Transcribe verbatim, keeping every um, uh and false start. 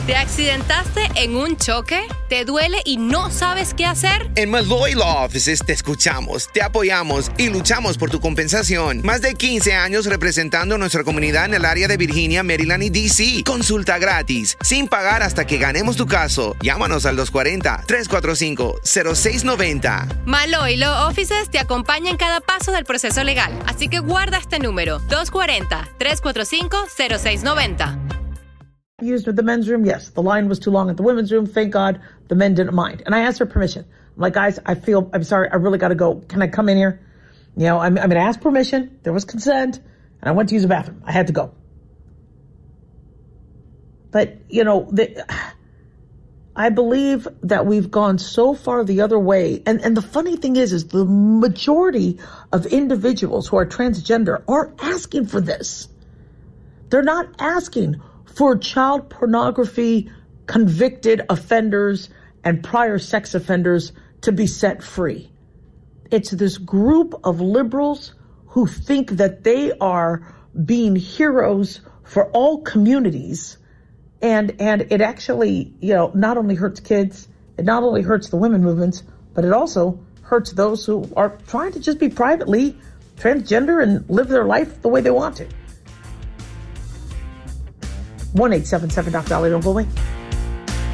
¿Te accidentaste en un choque? ¿Te duele y no sabes qué hacer? En Malloy Law Offices te escuchamos, te apoyamos y luchamos por tu compensación. Más de quince años representando a nuestra comunidad en el área de Virginia, Maryland y D C. Consulta gratis, sin pagar hasta que ganemos tu caso. Llámanos al dos cuatro cero, tres cuatro cinco, cero seis nueve cero. Malloy Law Offices te acompaña en cada paso del proceso legal. Así que guarda este número, dos cuatro cero, tres cuatro cinco, cero seis nueve cero. Used with the men's room, yes. The line was too long at the women's room. Thank God the men didn't mind. And I asked for permission. I'm like, guys, I feel, I'm sorry, I really got to go. Can I come in here? You know, I mean, I mean, I asked permission. There was consent. And I went to use the bathroom. I had to go. But, you know, the, I believe that we've gone so far the other way. And, and the funny thing is, is the majority of individuals who are transgender aren't asking for this. They're not asking for child pornography convicted offenders and prior sex offenders to be set free. It's this group of liberals who think that they are being heroes for all communities. And, and it actually, you know, not only hurts kids, it not only hurts the women movements, but it also hurts those who are trying to just be privately transgender and live their life the way they want to. one eight seven seven Doc Dolly, don't go away.